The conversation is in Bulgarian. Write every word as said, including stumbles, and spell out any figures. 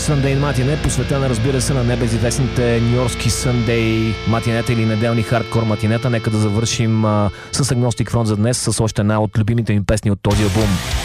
Sunday Matinee, посветена, разбира се, на небезизвестните нюйоркски Sunday матинета или неделни хардкор матинета. Нека да завършим а, с Agnostic Front за днес, с още една от любимите ми песни от този албум.